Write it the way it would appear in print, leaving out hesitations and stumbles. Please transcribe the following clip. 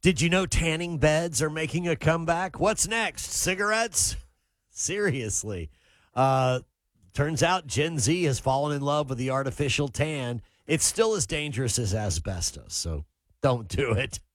Did you know tanning beds are making a comeback? What's next? Cigarettes? Seriously. Turns out Gen Z has fallen in love with the artificial tan. It's still as dangerous as asbestos, so don't do it.